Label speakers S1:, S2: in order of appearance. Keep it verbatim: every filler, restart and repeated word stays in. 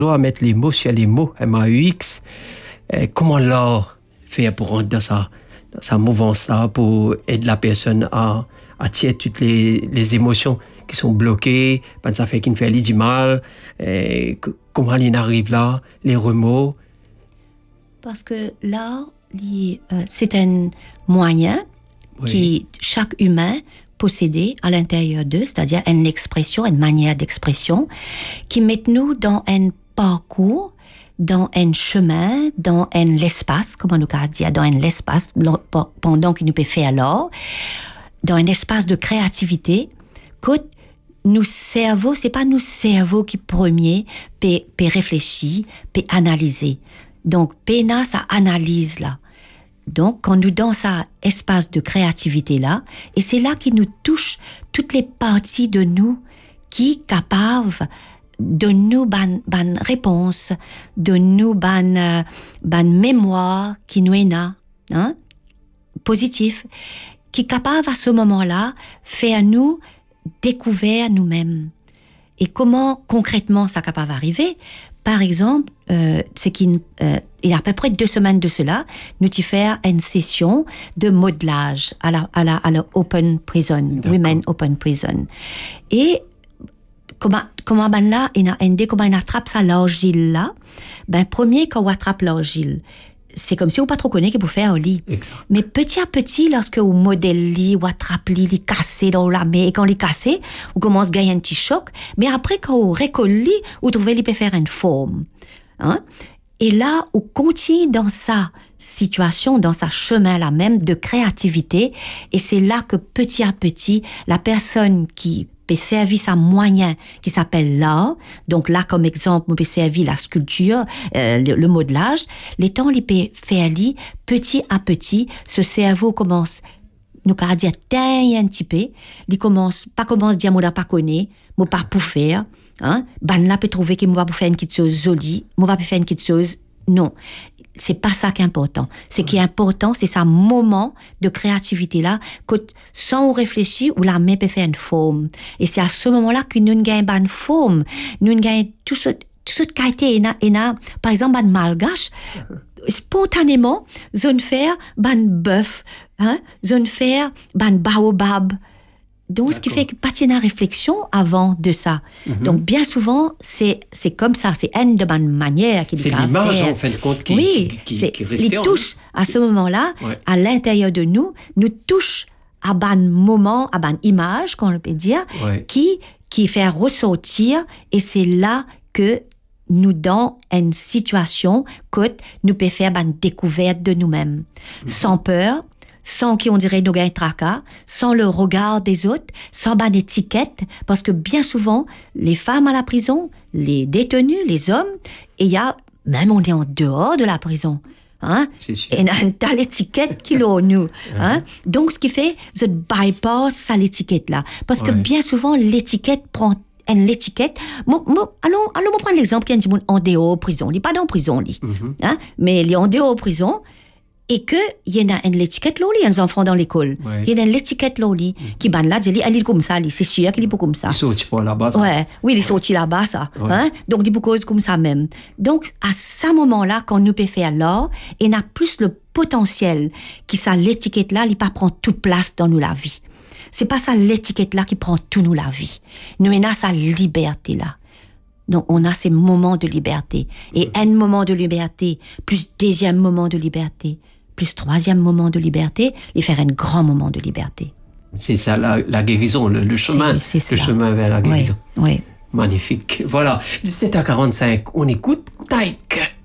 S1: doit mettre les mots sur les mots, M A U X. Euh, comment l'art fait pour rentrer dans sa, dans sa mouvance-là, pour aider la personne à, à tirer toutes les, les émotions qui sont bloquées, ben, ça fait qu'il fait du mal, euh, comment il arrive là, les remords.
S2: Parce que l'art, c'est un moyen oui. qui chaque humain possédait à l'intérieur d'eux, c'est-à-dire une expression, une manière d'expression, qui met nous dans un parcours, dans un chemin, dans un l'espace, comme on nous dit, dans un l'espace, pendant que nous pouvons faire l'art, dans un espace de créativité, que nous cerveau, c'est pas nous cerveau qui premier peut, peut réfléchir, peut analyser. Donc, Pena, ça analyse là. Donc, quand nous dans ça espace de créativité là, et c'est là qu'il nous touche toutes les parties de nous qui capables de nous ban ban réponse, de nous ban euh, ban mémoire qui nous est là, hein, positif, qui capable à ce moment-là faire nous découvrir nous-mêmes. Et comment concrètement ça capable d'arriver? Par exemple, euh, c'est qu'il euh, il y a à peu près deux semaines de cela, nous t'y faire une session de modelage à la à la à la Open Prison, D'accord. Women Open Prison. Et comment comment ben là, il a un comment il attrape ça l'argile là. Ben premier quand on attrape l'argile, c'est comme si on pas trop connaît qu'il peut faire au lit. Exact. Mais petit à petit, lorsque on modèle lit, ou attrape lit, lit cassé dans la main, et quand il est cassé, on commence à gagner un petit choc. Mais après, quand on récolte lit, on trouve qu'il peut faire une forme. Hein? Et là, on continue dans sa situation, dans sa chemin là même de créativité. Et c'est là que petit à petit, la personne qui peut servir sa moyen qui s'appelle l'art. Donc là, comme exemple, on peut servir la sculpture, euh, le, le modelage. Les temps, il peut faire li, petit à petit, ce cerveau commence, nous allons dire, un petit peu, il commence, pas commence à dire, moi, pas connaître, moi, pas pour faire, hein. Ben là, peut trouver qu'il va pour faire une petite chose jolie, moi, va pour faire une petite chose, non. C'est pas ça qui est important. Ce qui est important, c'est ce moment de créativité-là, que sans réfléchir, où la main peut faire une forme. Et c'est à ce moment-là que nous gagnons une forme. Nous gagnons tout ce, tout ce qualité, et et par exemple, un malgache, spontanément, zone faire, ban bœuf, hein, zone faire, ban baobab. Donc, D'accord. ce qui fait que pas de réflexion avant de ça. Mm-hmm. Donc, bien souvent, c'est, c'est comme ça. C'est une de bonnes manières qu'il
S1: C'est l'image, en fin de compte, qui,
S2: oui,
S1: qui, qui,
S2: c'est,
S1: qui
S2: il touche à ce moment-là,
S1: ouais.
S2: à l'intérieur de nous, nous touche à ban moment, à ban image, qu'on peut dire,
S1: ouais.
S2: qui, qui fait ressortir, et c'est là que nous dans une situation que nous pouvons faire une découverte de nous-mêmes. Mm-hmm. Sans peur, sans qui on dirait nous gagne tracas, sans le regard des autres, sans ban étiquette, parce que bien souvent, les femmes à la prison, les détenus, les hommes, et il y a, même on est en dehors de la prison, hein,
S1: c'est sûr.
S2: Et on a une telle étiquette qu'il a nous, hein. Donc, ce qui fait, je bypass ça l'étiquette-là. Parce ouais. que bien souvent, l'étiquette prend l'étiquette. Moi, moi, allons, allons, moi prendre l'exemple qu'il y a un petit en dehors prison. Il n'est pas dans prison, lui. Mm-hmm. Hein, mais il est en dehors prison. Et que, il y a une l'étiquette là, il y a des enfants dans l'école. Ouais. Il y a une l'étiquette là, mm-hmm. qui ban là, il est comme ça, c'est sûr qu'il est pas comme ça.
S1: Il sorti pas là-bas, ça.
S2: Ouais. Oui, il est sorti là-bas, ça. Ouais. Hein? Donc, il est cause comme ça même. Donc, à ce moment-là, quand nous peut faire l'art, il a plus le potentiel qui ça, l'étiquette là, il pas prend toute place dans nous la vie. C'est pas ça l'étiquette là qui prend tout nous la vie. Nous, on a sa liberté là. Donc, on a ces moments de liberté. Et mmh. un moment de liberté, plus deuxième moment de liberté, plus troisième moment de liberté, et faire un grand moment de liberté.
S1: C'est ça, la, la guérison, le, le chemin, c'est, c'est le chemin vers la guérison.
S2: Oui, oui.
S1: Magnifique. Voilà, dix-sept heures quarante-cinq, on écoute Taïk.